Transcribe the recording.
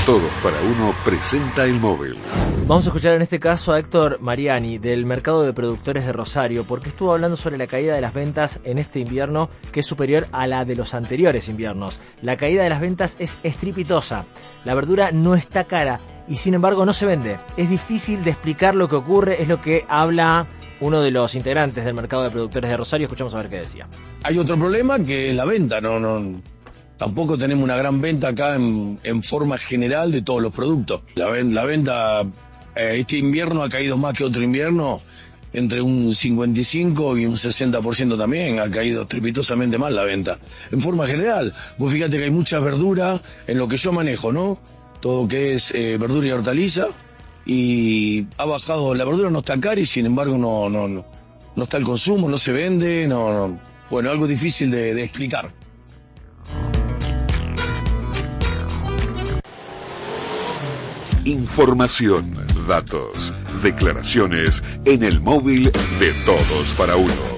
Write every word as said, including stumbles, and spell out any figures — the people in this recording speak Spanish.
Todos para Uno presenta El Móvil. Vamos a escuchar en este caso a Héctor Mariani del Mercado de Productores de Rosario, porque estuvo hablando sobre la caída de las ventas en este invierno, que es superior a la de los anteriores inviernos. La caída de las ventas es estrepitosa. La verdura no está cara y sin embargo no se vende. Es difícil de explicar lo que ocurre, es lo que habla uno de los integrantes del Mercado de Productores de Rosario. Escuchamos a ver qué decía. Hay otro problema que es la venta, no, no, tampoco tenemos una gran venta acá en, en forma general de todos los productos. La, la venta eh, este invierno ha caído más que otro invierno, entre un cincuenta y cinco y un sesenta por ciento también, ha caído estrepitosamente más la venta. En forma general, vos fíjate que hay mucha verdura en lo que yo manejo, ¿no? Todo que es eh, verdura y hortaliza, y ha bajado, la verdura no está cara y sin embargo no, no, no, no está el consumo, no se vende, no, no. Bueno, algo difícil de, de explicar. Información, datos, declaraciones en El Móvil de Todos para Uno.